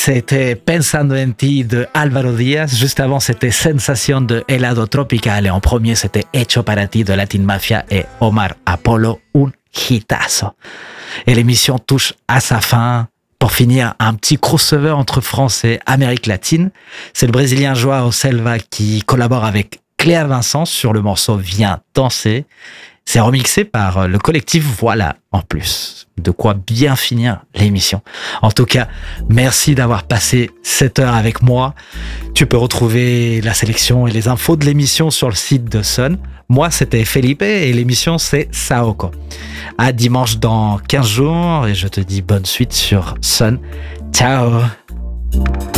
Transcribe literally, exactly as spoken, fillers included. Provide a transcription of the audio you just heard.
C'était Pensando en ti de Álvaro Díaz. Juste avant, c'était Sensación de Helado Tropical. Et en premier, c'était Hecho para ti de Latin Mafia et Omar Apollo, un hitazo. Et l'émission touche à sa fin. Pour finir, un petit crossover entre France et Amérique latine. C'est le Brésilien Joao Selva qui collabore avec Cléa Vincent sur le morceau Viens danser. C'est remixé par le collectif Voilà en plus. De quoi bien finir l'émission. En tout cas, merci d'avoir passé cette heure avec moi. Tu peux retrouver la sélection et les infos de l'émission sur le site de Sun. Moi, c'était Felipe et l'émission, c'est Saoko. À dimanche dans quinze jours et je te dis bonne suite sur Sun. Ciao!